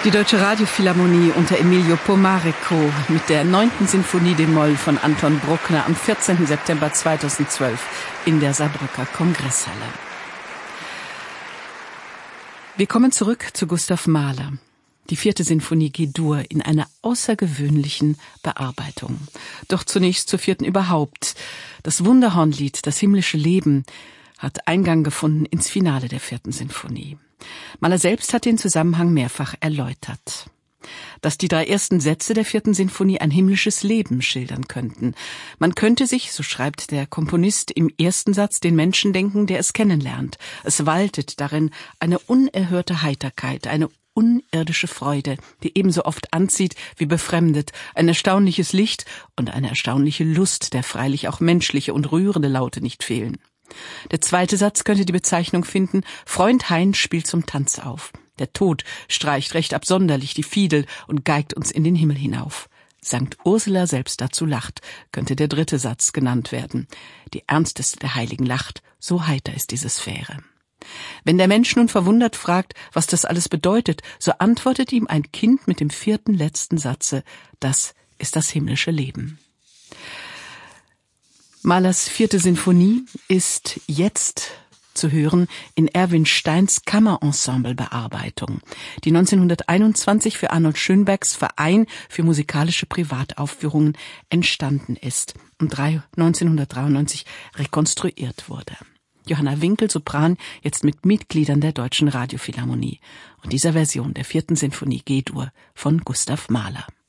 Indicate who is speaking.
Speaker 1: Die Deutsche Radiophilharmonie unter Emilio Pomarico mit der 9. Sinfonie d-Moll von Anton Bruckner am 14. September 2012 in der Saarbrücker Kongresshalle. Wir kommen zurück zu Gustav Mahler. Die 4. Sinfonie G-Dur in einer außergewöhnlichen Bearbeitung. Doch zunächst zur 4. überhaupt. Das Wunderhornlied, das himmlische Leben, hat Eingang gefunden ins Finale der 4. Sinfonie. Mahler selbst hat den Zusammenhang mehrfach erläutert. Dass die 3 ersten Sätze der 4. Sinfonie ein himmlisches Leben schildern könnten. Man könnte sich, so schreibt der Komponist, im ersten Satz den Menschen denken, der es kennenlernt. Es waltet darin eine unerhörte Heiterkeit, eine unirdische Freude, die ebenso oft anzieht wie befremdet, ein erstaunliches Licht und eine erstaunliche Lust, der freilich auch menschliche und rührende Laute nicht fehlen. Der 2. Satz könnte die Bezeichnung finden: Freund Hein spielt zum Tanz auf. Der Tod streicht recht absonderlich die Fiedel und geigt uns in den Himmel hinauf. Sankt Ursula selbst dazu lacht, könnte der 3. Satz genannt werden. Die ernsteste der Heiligen lacht, so heiter ist diese Sphäre. Wenn der Mensch nun verwundert fragt, was das alles bedeutet, so antwortet ihm ein Kind mit dem 4. letzten Satze: Das ist das himmlische Leben. Mahlers 4. Sinfonie ist jetzt zu hören in Erwin Steins Kammerensemble-Bearbeitung, die 1921 für Arnold Schönbergs Verein für musikalische Privataufführungen entstanden ist und 1993 rekonstruiert wurde. Johanna Winkel, Sopran, jetzt mit Mitgliedern der Deutschen Radiophilharmonie und dieser Version der 4. Sinfonie G-Dur von Gustav Mahler.